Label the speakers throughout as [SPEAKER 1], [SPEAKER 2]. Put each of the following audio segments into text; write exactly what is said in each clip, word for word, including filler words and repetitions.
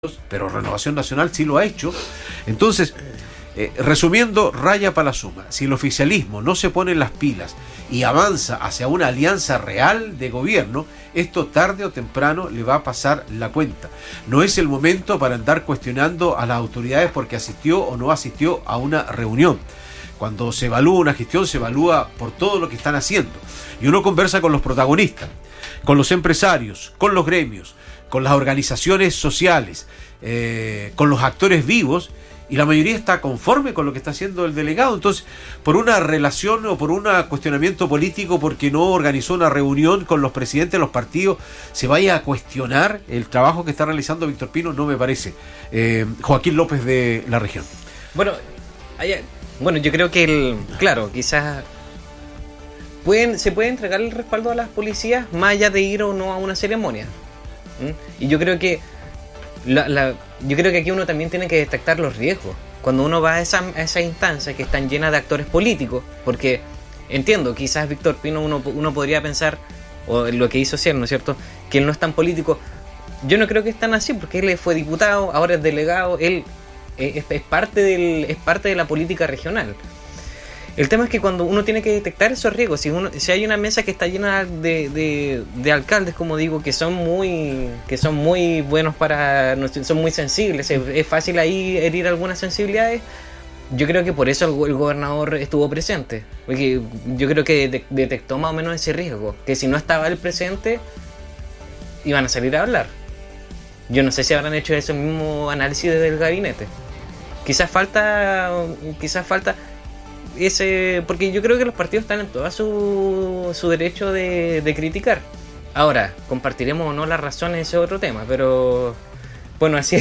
[SPEAKER 1] pero Renovación Nacional sí lo ha hecho. Entonces, eh, resumiendo, raya para la suma. Si el oficialismo no se pone las pilas y avanza hacia una alianza real de gobierno, esto tarde o temprano le va a pasar la cuenta. No es el momento para andar cuestionando a las autoridades porque asistió o no asistió a una reunión. Cuando se evalúa una gestión, se evalúa por todo lo que están haciendo. Y uno conversa con los protagonistas, con los empresarios, con los gremios, con las organizaciones sociales, eh, con los actores vivos, y la mayoría está conforme con lo que está haciendo el delegado. Entonces, por una relación o por un cuestionamiento político, porque no organizó una reunión con los presidentes de los partidos, se vaya a cuestionar el trabajo que está realizando Víctor Pino, no me parece. Eh, Joaquín López de La Región.
[SPEAKER 2] Bueno, hay, bueno, yo creo que, el, claro, quizás pueden, se puede entregar el respaldo a las policías más allá de ir o no a una ceremonia. ¿Mm? Y yo creo que La, la, yo creo que aquí uno también tiene que detectar los riesgos cuando uno va a esa, a esa instancia que están llenas de actores políticos, porque entiendo, quizás Víctor Pino uno, uno podría pensar, o lo que hizo Cier, ¿no es cierto?, que él no es tan político. Yo no creo que es tan así, porque él fue diputado, ahora es delegado, él es, es, parte, del, es parte de la política regional. El tema es que cuando uno tiene que detectar esos riesgos, si, uno, si hay una mesa que está llena de, de, de alcaldes, como digo, que son muy que son muy buenos para, son muy sensibles, es, es fácil ahí herir algunas sensibilidades. Yo creo que por eso el, el gobernador estuvo presente, porque yo creo que de, detectó más o menos ese riesgo, que si no estaba él presente, iban a salir a hablar. Yo no sé si habrán hecho ese mismo análisis desde el gabinete. Quizás falta, quizás falta... ese porque yo creo que los partidos están en todo su, su derecho de, de criticar. Ahora, compartiremos o no las razones, ese es otro tema, pero bueno, así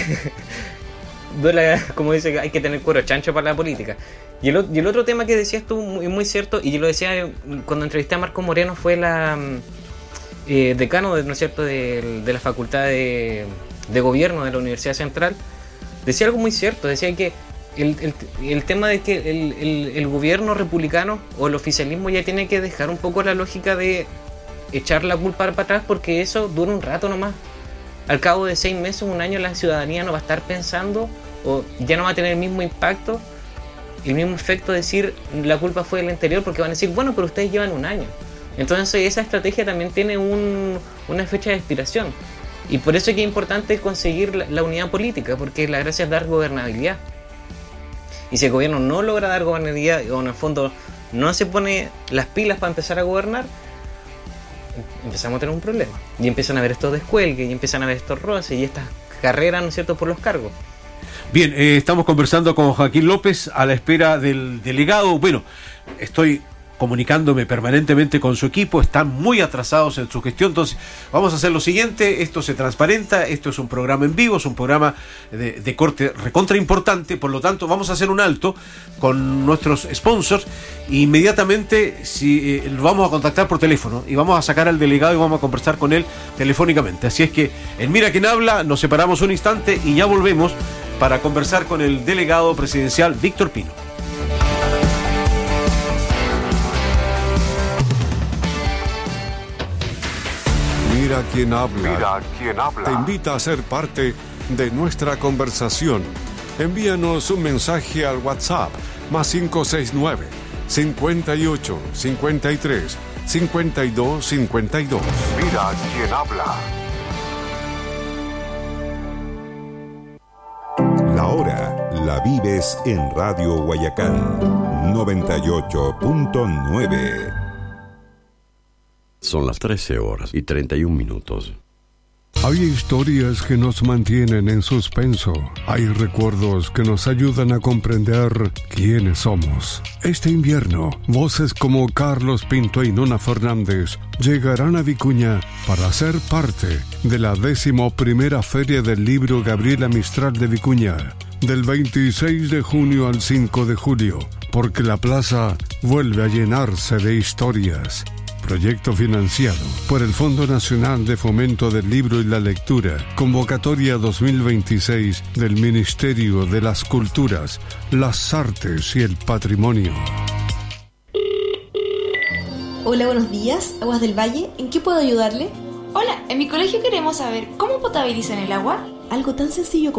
[SPEAKER 2] duele, como dice, hay que tener cuero chancho para la política. Y el, y el otro tema que decías tú, muy, muy cierto, y yo lo decía cuando entrevisté a Marco Moreno, fue la eh, decano, ¿no es cierto?, de, de la Facultad de, de Gobierno de la Universidad Central. Decía algo muy cierto, decía que El, el, el tema de que el, el, el gobierno republicano o el oficialismo ya tiene que dejar un poco la lógica de echar la culpa para atrás, porque eso dura un rato nomás. Al cabo de seis meses, un año, la ciudadanía no va a estar pensando, o ya no va a tener el mismo impacto, el mismo efecto de decir la culpa fue del anterior, porque van a decir, bueno, pero ustedes llevan un año. Entonces esa estrategia también tiene un, una fecha de expiración, y por eso es que es importante conseguir la, la unidad política, porque la gracia es dar gobernabilidad. Y si el gobierno no logra dar gobernabilidad, o en el fondo no se pone las pilas para empezar a gobernar, empezamos a tener un problema. Y empiezan a haber estos descuelgues, y empiezan a haber estos roces, y estas carreras, ¿no es cierto?, por los cargos.
[SPEAKER 1] Bien, eh, estamos conversando con Joaquín López a la espera del delegado. Bueno, estoy comunicándome permanentemente con su equipo, están muy atrasados en su gestión, entonces vamos a hacer lo siguiente, esto se transparenta, esto es un programa en vivo, es un programa de, de corte recontra importante, por lo tanto vamos a hacer un alto con nuestros sponsors, e inmediatamente si, eh, lo vamos a contactar por teléfono y vamos a sacar al delegado y vamos a conversar con él telefónicamente, así es que en Mira Quién Habla nos separamos un instante y ya volvemos para conversar con el delegado presidencial Víctor Pino.
[SPEAKER 3] Mira Quién Habla.
[SPEAKER 4] Mira Quién Habla.
[SPEAKER 3] Te invita a ser parte de nuestra conversación. Envíanos un mensaje al WhatsApp más cinco seis nueve, cincuenta y ocho, cincuenta y tres, cincuenta y dos, cincuenta y dos.
[SPEAKER 4] Mira Quién Habla.
[SPEAKER 5] La hora la vives en Radio Guayacán noventa y ocho punto nueve.
[SPEAKER 6] Son las trece horas y treinta y un minutos.
[SPEAKER 3] Hay historias que nos mantienen en suspenso. Hay recuerdos que nos ayudan a comprender quiénes somos. Este invierno, voces como Carlos Pinto y Nona Fernández llegarán a Vicuña para ser parte de la décimo primera Feria del Libro Gabriela Mistral de Vicuña, del veintiséis de junio al cinco de julio, porque la plaza vuelve a llenarse de historias. Proyecto financiado por el Fondo Nacional de Fomento del Libro y la Lectura. Convocatoria dos mil veintiséis del Ministerio de las Culturas, las Artes y el Patrimonio.
[SPEAKER 7] Hola, buenos días. Aguas del Valle, ¿en qué puedo ayudarle?
[SPEAKER 8] Hola, en mi colegio queremos saber cómo potabilizan el agua.
[SPEAKER 7] algo tan sencillo